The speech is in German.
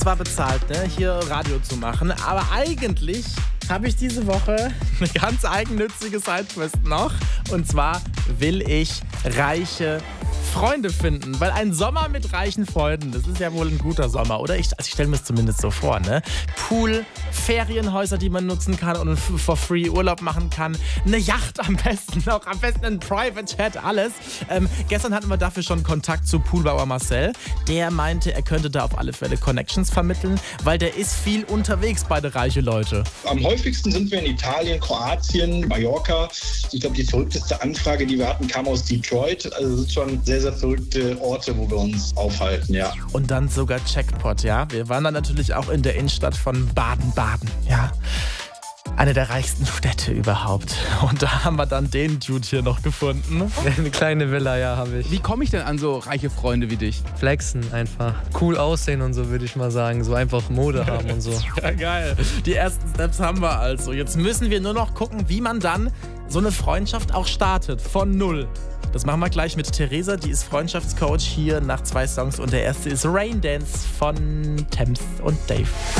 zwar bezahlt, ne, hier Radio zu machen, aber eigentlich habe ich diese Woche eine ganz eigennützige Sidequest noch. Und zwar will ich reiche Freunde finden, weil ein Sommer mit reichen Freunden, das ist ja wohl ein guter Sommer, oder? Ich stelle mir es zumindest so vor, ne? Pool, Ferienhäuser, die man nutzen kann und for free Urlaub machen kann, eine Yacht am besten noch, am besten ein Private Chat, alles. Gestern hatten wir dafür schon Kontakt zu Poolbauer Marcel. Der meinte, er könnte da auf alle Fälle Connections vermitteln, weil der ist viel unterwegs bei den reichen Leuten. Am häufigsten sind wir in Italien, Kroatien, Mallorca. Ich glaube, die verrückteste Anfrage, die wir hatten, kam aus Detroit. Also das sind schon sehr, sehr verrückte Orte, wo wir uns aufhalten, ja. Und dann sogar Checkpot, ja. Wir waren dann natürlich auch in der Innenstadt von Baden-Baden, ja. Eine der reichsten Städte überhaupt. Und da haben wir dann den Dude hier noch gefunden. Eine kleine Villa, ja, habe ich. Wie komme ich denn an so reiche Freunde wie dich? Flexen einfach. Cool aussehen und so, würde ich mal sagen. So einfach Mode haben und so. Ja, geil. Die ersten Steps haben wir also. Jetzt müssen wir nur noch gucken, wie man dann so eine Freundschaft auch startet. Von null. Das machen wir gleich mit Theresa, die ist Freundschaftscoach hier nach 2 Songs. Und der erste ist Rain Dance von Thames und Dave.